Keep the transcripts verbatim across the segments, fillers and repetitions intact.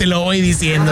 te lo voy diciendo.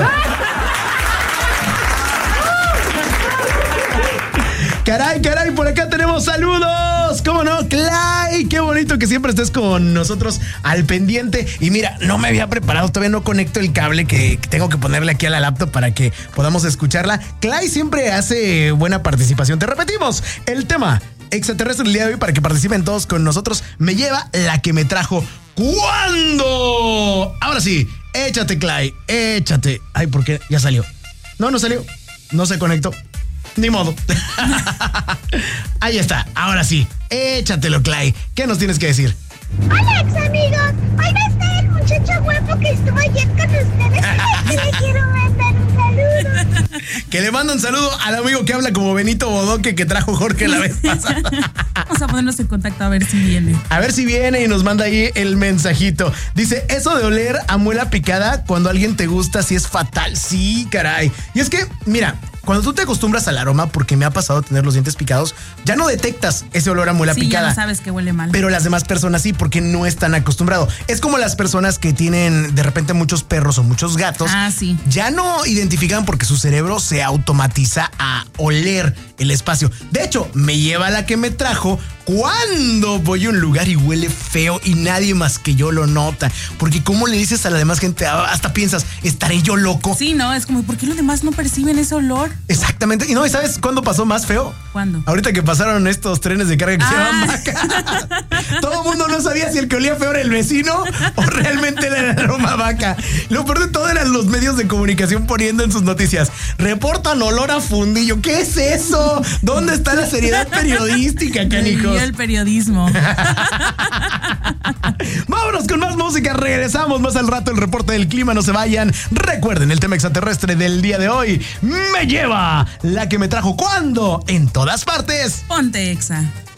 Caray, caray, por acá tenemos saludos. ¿Cómo no? Clay, qué bonito que siempre estés con nosotros al pendiente. Y mira, no me había preparado, todavía no conecto el cable que tengo que ponerle aquí a la laptop para que podamos escucharla. Clay siempre hace buena participación. Te repetimos, el tema extraterrestre del día de hoy para que participen todos con nosotros. Me lleva la que me trajo. ¿Cuándo? Ahora sí, échate, Clay, échate. Ay, ¿por qué? Ya salió. No, no salió. No se conectó. Ni modo. Ahí está, ahora sí. Échatelo, Clay. ¿Qué nos tienes que decir? Hola, ex amigos. Hoy va a estar el muchacho guapo que estuvo ayer con ustedes. Que le quiero mandar un saludo. Que le manda un saludo al amigo que habla como Benito Bodoque que trajo Jorge la vez pasada. Vamos a ponernos en contacto a ver si viene. A ver si viene y nos manda ahí el mensajito. Dice, eso de oler a muela picada cuando alguien te gusta sí es fatal. Sí, caray. Y es que, mira, cuando tú te acostumbras al aroma, porque me ha pasado tener los dientes picados, ya no detectas ese olor a muela sí, picada. Ya no sabes que huele mal. Pero las demás personas sí, porque no están acostumbrados. Es como las personas que tienen de repente muchos perros o muchos gatos. Ah, sí. Ya no identifican porque su cerebro se automatiza a oler el espacio. De hecho, me lleva la que me trajo cuando voy a un lugar y huele feo y nadie más que yo lo nota. Porque ¿cómo le dices a la demás gente? Hasta piensas, ¿estaré yo loco? Sí, no, es como, ¿por qué los demás no perciben ese olor? Exactamente. Y no, ¿y sabes cuándo pasó más feo? ¿Cuándo? Ahorita que pasaron estos trenes de carga que ah. se llaman vaca. Todo el mundo no sabía si el que olía feo era el vecino o realmente era el aroma vaca. Lo peor de todo eran los medios de comunicación poniendo en sus noticias: reportan olor a fundillo. ¿Qué es eso? ¿Dónde está la seriedad periodística, canijos? Y el periodismo. Vámonos con más música. Regresamos más al rato. El reporte del clima. No se vayan. Recuerden, el tema extraterrestre del día de hoy me lleva la que me trajo. ¿Cuándo? En todas partes. Ponte Exa.